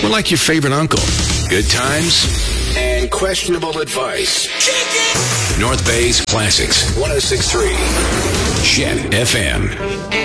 We're like your favorite uncle. Good times and questionable advice. North Bay's Classics 106.3 Chet FM.